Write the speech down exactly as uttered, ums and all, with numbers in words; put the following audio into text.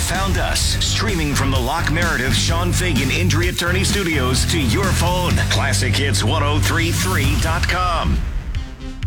found us, streaming from the Locke Meredith Sean Fagan Injury Attorney Studios to your phone. classic hits ten thirty-three dot com.